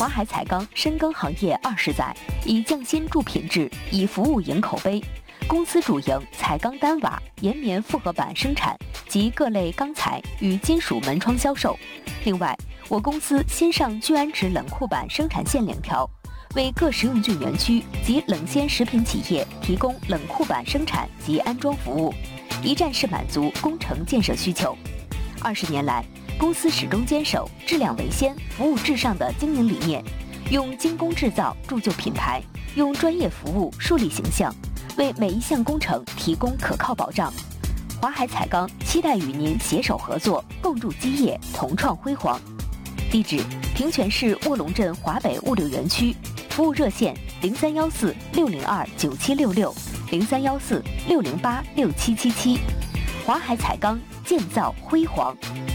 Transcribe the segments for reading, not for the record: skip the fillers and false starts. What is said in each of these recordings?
华海彩钢深耕行业20载，以匠心助品质，以服务赢口碑。公司主营彩钢单瓦、岩棉复合板生产及各类钢材与金属门窗销售。另外，我公司新上聚氨酯冷库板生产线2条，为各食用菌园区及冷鲜食品企业提供冷库板生产及安装服务，一站式满足工程建设需求。20年来，公司始终坚守质量为先、服务至上的经营理念，用精工制造铸就品牌，用专业服务树立形象，为每一项工程提供可靠保障。华海彩钢期待与您携手合作，共筑基业，同创辉煌。地址：平泉市卧龙镇华北物流园区，服务热线0314-602-9766，0314-608-6777。华海彩钢，建造辉煌。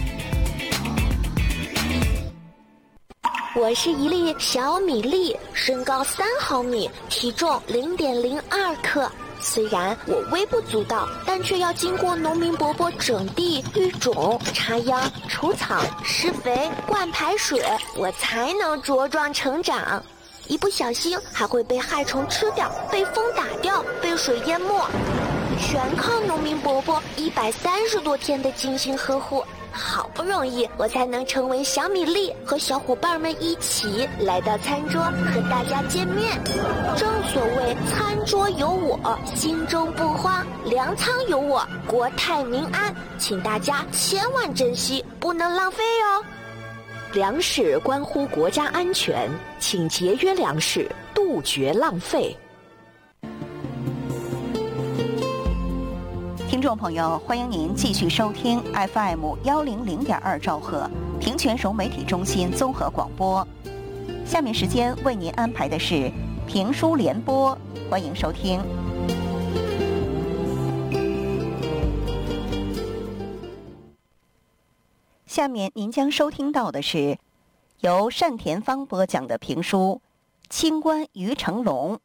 我是一粒小米粒，身高3毫米，体重0.02克。虽然我微不足道，但却要经过农民伯伯整地、育种、插秧、除草、施肥、灌排水，我才能茁壮成长。一不小心还会被害虫吃掉，被风打掉，被水淹没，全靠农民伯伯130多天的精心呵护。好不容易我才能成为小米粒，和小伙伴们一起来到餐桌和大家见面。正所谓餐桌有我，心中不慌，粮仓有我，国泰民安，请大家千万珍惜，不能浪费哦。 粮食关乎国家安全，请节约粮食，杜绝浪费。 听众朋友，欢迎您继续收听 FM100.2兆赫平泉省媒体中心综合广播。下面时间为您安排的是评书联播，欢迎收听。下面您将收听到的是由单田芳播讲的评书《清官于成龙》。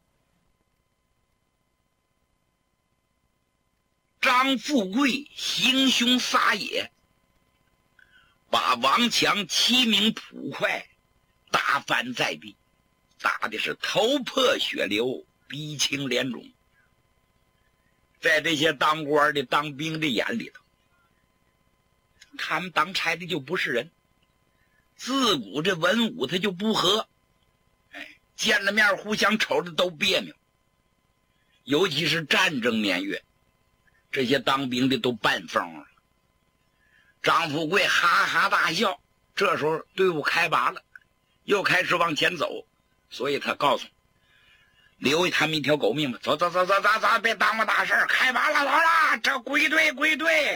张富贵行凶撒野，把王强7名捕快打翻在地，打的是头破血流，鼻青脸肿。在这些当官的当兵的眼里头，他们当差的就不是人，自古这文武他就不和，见了面互相瞅着都别扭。尤其是战争年月，这些当兵的都半疯了。张富贵哈哈大笑，这时候队伍开拔了，又开始往前走，所以他告诉留他们一条狗命吧，走，别耽误大事，开拔了，走了，这归队，咵。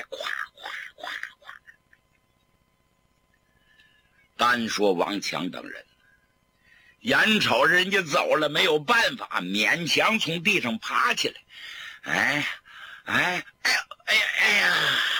单说王强等人，眼瞅人家走了，没有办法，勉强从地上爬起来。哎呀，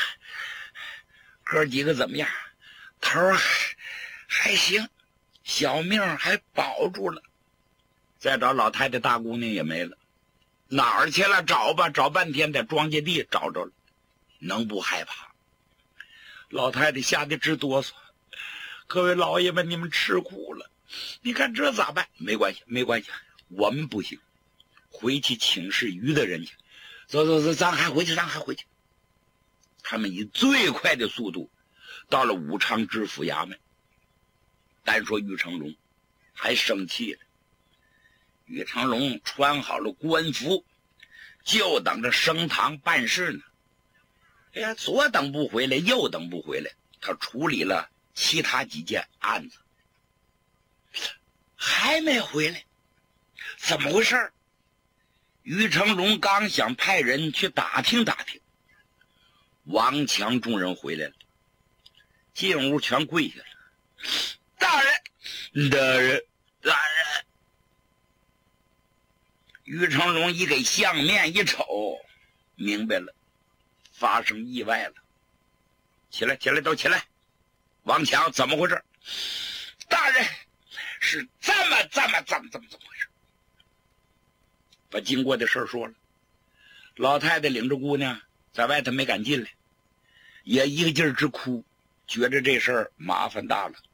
哥几个怎么样？头还行，小命还保住了。再找老太太大姑娘也没了，哪儿去了？找吧，找半天，在庄稼地找着了，能不害怕？老太太吓得直哆嗦。各位老爷们，你们吃苦了，你看这咋办？没关系，我们不行，回去请示于的人家。走，咱还回去。他们以最快的速度到了武昌知府衙门。单说于成龙还生气了。于成龙穿好了官服，就等着升堂办事呢。左等不回来，右等不回来，他处理了其他几件案子，还没回来，怎么回事？于成龙刚想派人去打听，王强众人回来了，进屋全跪下了。大人！于成龙一给相面一瞅，明白了，发生意外了。起来，都起来！王强怎么回事？大人，是这么回事？把经过的事说了。老太太领着姑娘在外头没敢进来，也一个劲儿直哭，觉着这事儿麻烦大了。